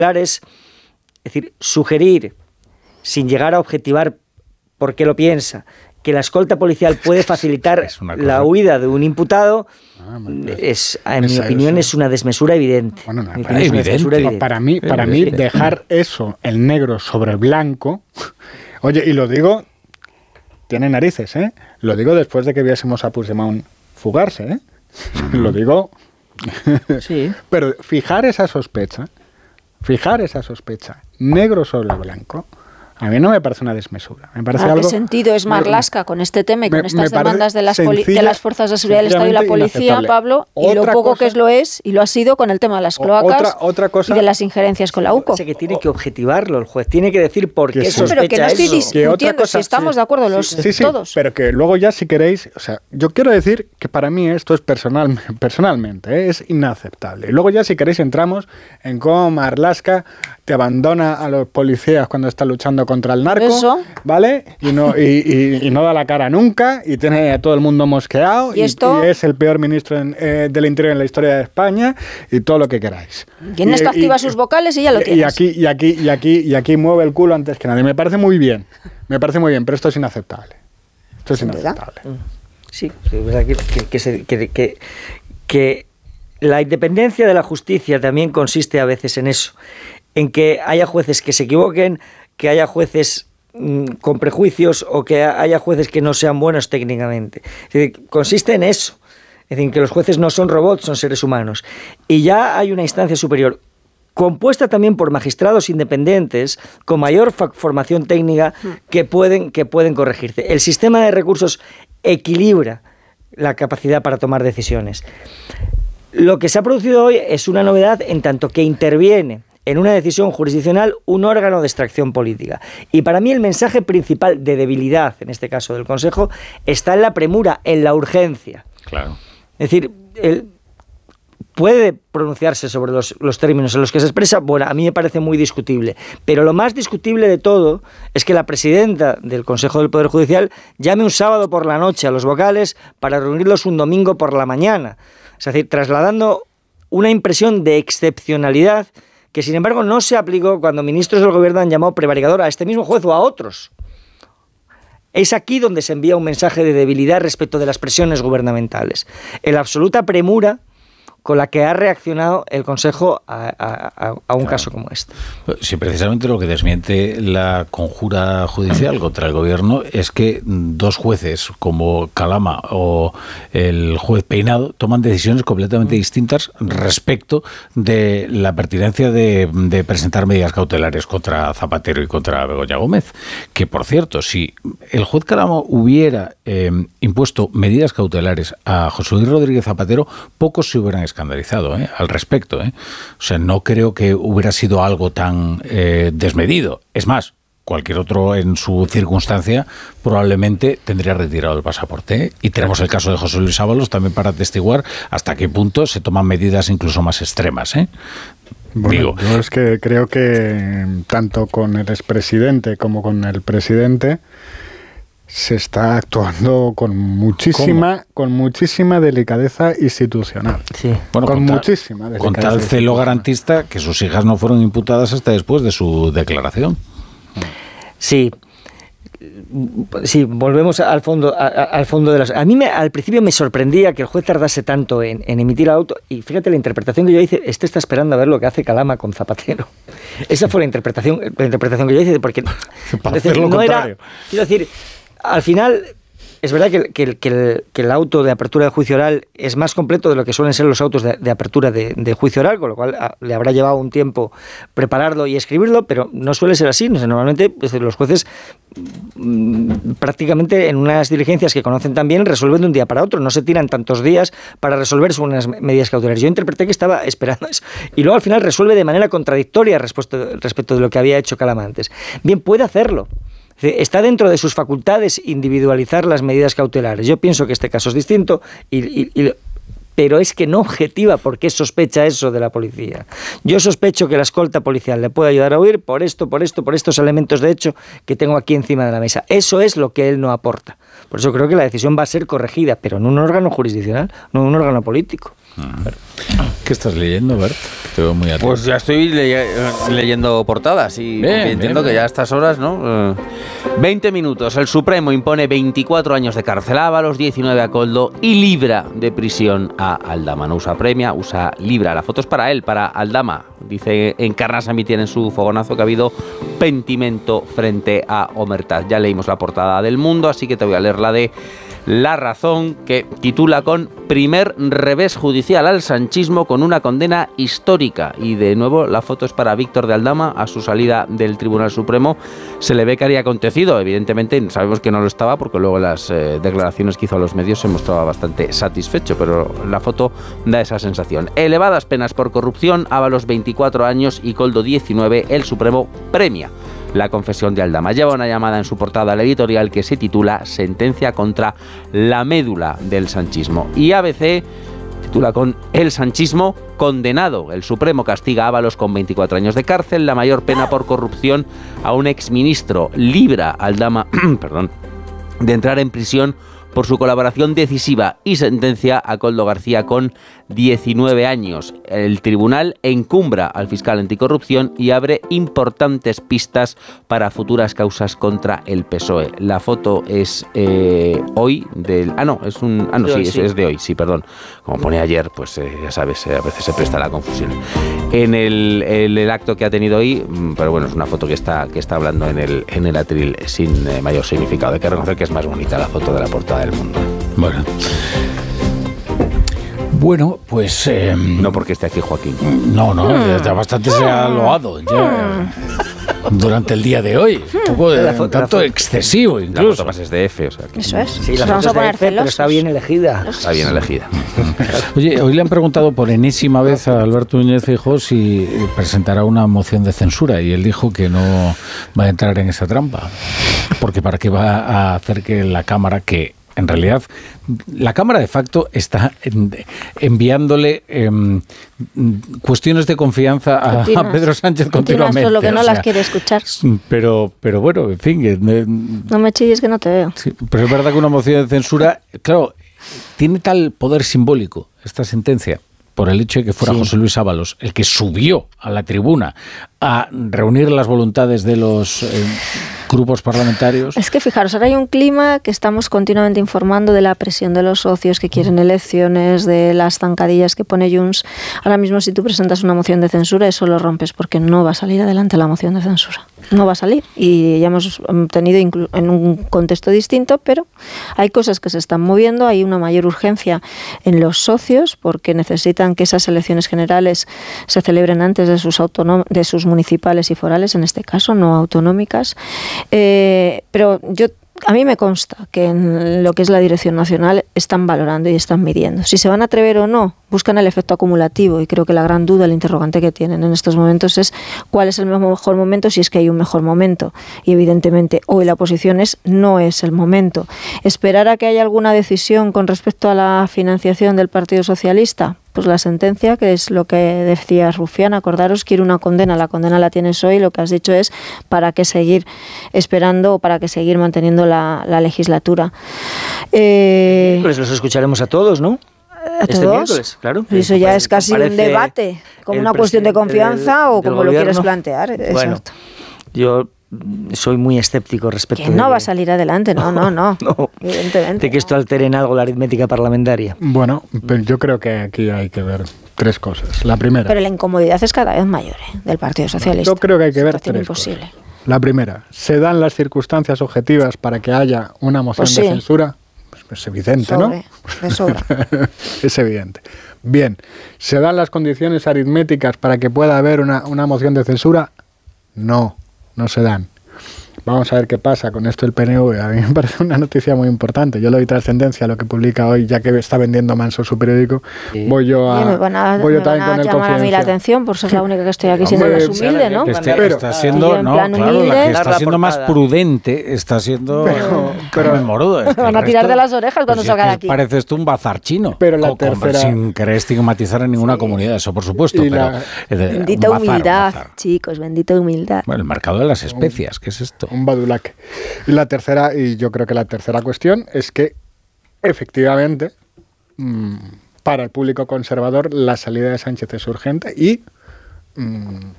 es decir, sugerir, sin llegar a objetivar por qué lo piensa, que la escolta policial puede facilitar la huida de un imputado, en mi opinión, es una desmesura evidente. Bueno, para mí, dejar eso, el negro sobre el blanco, oye, y lo digo, tiene narices, ¿eh? Lo digo después de que viésemos a Puigdemont fugarse, ¿eh? Lo digo. Sí. Pero fijar esa sospecha, negro sobre blanco, a mí no me parece una desmesura. Me parece algo. ¿Qué sentido es Marlaska con este tema y con estas demandas de las fuerzas de seguridad del Estado y la policía, Pablo? Y lo poco que lo es y lo ha sido con el tema de las cloacas y de las injerencias con la UCO. Que tiene que objetivarlo el juez, tiene que decir por qué sospecha pero que no estoy eso. discutiendo si estamos de acuerdo todos. Pero que luego ya, si queréis, o sea, yo quiero decir que para mí esto es personalmente, es inaceptable. Y luego ya, si queréis, entramos en cómo Marlaska te abandona a los policías cuando está luchando contra el narco, ¿vale? Y no da la cara nunca, y tiene a todo el mundo mosqueado, y es el peor ministro del Interior en la historia de España, y todo lo que queráis. Y en esto activa sus vocales y ya lo tienes. Y aquí mueve el culo antes que nadie. Me parece muy bien, pero esto es inaceptable. Sí, es verdad que la independencia de la justicia también consiste a veces en eso, en que haya jueces que se equivoquen, que haya jueces con prejuicios o que haya jueces que no sean buenos técnicamente. Es decir, consiste en eso. Es decir, que los jueces no son robots, son seres humanos. Y ya hay una instancia superior, compuesta también por magistrados independientes, con mayor formación técnica, que pueden corregirse. El sistema de recursos equilibra la capacidad para tomar decisiones. Lo que se ha producido hoy es una novedad en tanto que interviene en una decisión jurisdiccional un órgano de extracción política. Y para mí el mensaje principal de debilidad, en este caso del Consejo, está en la premura, en la urgencia. Claro. Es decir, él puede pronunciarse sobre los términos en los que se expresa. Bueno, a mí me parece muy discutible. Pero lo más discutible de todo es que la presidenta del Consejo del Poder Judicial llame un sábado por la noche a los vocales para reunirlos un domingo por la mañana. Es decir, trasladando una impresión de excepcionalidad que sin embargo no se aplicó cuando ministros del gobierno han llamado prevaricador a este mismo juez o a otros. Es aquí donde se envía un mensaje de debilidad respecto de las presiones gubernamentales. En la absoluta premura con la que ha reaccionado el Consejo a un caso como este. Sí, precisamente lo que desmiente la conjura judicial contra el gobierno es que dos jueces como Calama o el juez Peinado toman decisiones completamente distintas respecto de la pertinencia de presentar medidas cautelares contra Zapatero y contra Begoña Gómez. Que, por cierto, si el juez Calama hubiera impuesto medidas cautelares a José Luis Rodríguez Zapatero, pocos se hubieran escandalizado al respecto. O sea, no creo que hubiera sido algo tan desmedido. Es más, cualquier otro en su circunstancia probablemente tendría retirado el pasaporte. Y tenemos el caso de José Luis Ábalos también para atestiguar hasta qué punto se toman medidas incluso más extremas. Bueno, yo es que creo que tanto con el expresidente como con el presidente se está actuando con muchísima delicadeza institucional. Sí. Bueno, con muchísima delicadeza. Con tal celo garantista que sus hijas no fueron imputadas hasta después de su declaración. Sí, volvemos al fondo de las. A mí al principio me sorprendía que el juez tardase tanto en emitir el auto, y fíjate la interpretación que yo hice. Este está esperando a ver lo que hace Calama con Zapatero. Esa fue la interpretación que yo hice, porque para hacer lo contrario. Quiero decir, al final es verdad que el auto de apertura de juicio oral es más completo de lo que suelen ser los autos de apertura de juicio oral, con lo cual le habrá llevado un tiempo prepararlo y escribirlo, pero no suele ser así. Normalmente los jueces prácticamente en unas diligencias que conocen también resuelven de un día para otro, no se tiran tantos días para resolver unas medidas cautelares. Yo interpreté que estaba esperando eso, y luego al final resuelve de manera contradictoria respecto de lo que había hecho Calama antes. Bien, puede hacerlo. Está dentro de sus facultades individualizar las medidas cautelares. Yo pienso que este caso es distinto, pero es que no objetiva por qué sospecha eso de la policía. Yo sospecho que la escolta policial le puede ayudar a huir por estos elementos de hecho que tengo aquí encima de la mesa. Eso es lo que él no aporta. Por eso creo que la decisión va a ser corregida, pero en un órgano jurisdiccional, no en un órgano político. ¿Qué estás leyendo, Bert? Te veo muy atento. Pues ya estoy leyendo portadas y entiendo que ya a estas horas, ¿no? 20 minutos. El Supremo impone 24 años de cárcel a Ábalos, 19 a Koldo y libra de prisión a Aldama. No usa premia, usa libra. La foto es para él, para Aldama. Dice Encarna Samitier en su fogonazo que ha habido pentimento frente a Omertaz. Ya leímos la portada del Mundo, así que te voy a leer la de La Razón, que titula con primer revés judicial al sanchismo con una condena histórica. Y de nuevo la foto es para Víctor de Aldama. A su salida del Tribunal Supremo se le ve que había acontecido. Evidentemente sabemos que no lo estaba, porque luego en las declaraciones que hizo a los medios se mostraba bastante satisfecho, pero la foto da esa sensación. Elevadas penas por corrupción, Ábalos 24 años y Koldo 19. El Supremo premia la confesión de Aldama. Lleva una llamada en su portada al editorial que se titula Sentencia contra la médula del sanchismo. Y ABC titula con El sanchismo condenado. El Supremo castiga a Ábalos con 24 años de cárcel, la mayor pena por corrupción a un exministro. Libra a Aldama de entrar en prisión por su colaboración decisiva y sentencia a Koldo García con 19 años. El tribunal encumbra al fiscal anticorrupción y abre importantes pistas para futuras causas contra el PSOE. La foto es hoy del... es de hoy, sí, perdón. Como pone ayer, pues ya sabes, a veces se presta la confusión. En el acto que ha tenido hoy, pero bueno, es una foto que está hablando en el atril sin mayor significado. Hay que reconocer que es más bonita la foto de la portada del Mundo. Bueno, pues... no porque esté aquí Joaquín. No, ya bastante se ha loado ya durante el día de hoy. Un poco tanto excesivo, incluso. La foto más es de F, o sea que... Eso es. Sí, la vamos a poner celosos. Pero está bien elegida. Está bien elegida. Oye, hoy le han preguntado por enésima vez a Alberto Núñez Feijóo si presentará una moción de censura, y él dijo que no va a entrar en esa trampa, porque para qué va a hacer que la Cámara, que en realidad la Cámara de facto está enviándole cuestiones de confianza a Pedro Sánchez continuamente. Por lo que no las quiere escuchar. Pero bueno, en fin. No me chilles que no te veo. Sí, pero es verdad que una moción de censura, claro, tiene tal poder simbólico esta sentencia, por el hecho de que fuera José Luis Ábalos el que subió a la tribuna a reunir las voluntades de los grupos parlamentarios. Es que fijaros, ahora hay un clima que estamos continuamente informando de la presión de los socios que quieren elecciones, de las zancadillas que pone Junts. Ahora mismo, si tú presentas una moción de censura, eso lo rompes, porque no va a salir adelante la moción de censura. No va a salir. Y ya hemos tenido en un contexto distinto, pero hay cosas que se están moviendo, hay una mayor urgencia en los socios, porque necesitan que esas elecciones generales se celebren antes de sus municipales y forales, en este caso, no autonómicas. Pero a mí me consta que en lo que es la Dirección Nacional están valorando y están midiendo. Si se van a atrever o no, buscan el efecto acumulativo, y creo que la gran duda, el interrogante que tienen en estos momentos es cuál es el mejor momento, si es que hay un mejor momento. Y evidentemente hoy la posición no es el momento. ¿Esperar a que haya alguna decisión con respecto a la financiación del Partido Socialista? Pues la sentencia, que es lo que decía Rufián, acordaros, quiere una condena, la condena la tienes hoy, lo que has dicho es para qué seguir esperando o para qué seguir manteniendo la legislatura. Pues los escucharemos a todos, ¿no? ¿A todos? Miércoles, claro. Eso ya es casi un debate, como una cuestión de confianza o como lo quieres plantear. Bueno, yo soy muy escéptico respecto que no va a salir adelante, no, evidentemente. De que esto altere en algo la aritmética parlamentaria. Bueno, pero yo creo que aquí hay que ver tres cosas. La primera... Pero la incomodidad es cada vez mayor del Partido Socialista. Yo creo que hay que ver tres cosas. La primera, ¿se dan las circunstancias objetivas para que haya una moción de censura? Pues es evidente, ¿no? De sobra. Es evidente. Bien, ¿se dan las condiciones aritméticas para que pueda haber una moción de censura? No se dan. Vamos a ver qué pasa con esto del PNV. A mí me parece una noticia muy importante. Yo le doy trascendencia a lo que publica hoy, ya que está vendiendo manso su periódico. Sí. Voy yo también con el Confidencial. Llamar a mí la atención por ser la única que estoy aquí siendo más humilde, ¿no? Está siendo, la que está siendo más prudente, está siendo memorudo. Van a tirar de las orejas cuando salga de aquí. Pareces tú un bazar chino. Pero la tercera... Sin querer estigmatizar en ninguna comunidad, eso por supuesto. Bendita humildad, chicos, bendita humildad. Bueno, el mercado de las especias, ¿qué es esto? Un badulaque. Y la tercera, y yo creo que la tercera cuestión es que efectivamente para el público conservador la salida de Sánchez es urgente y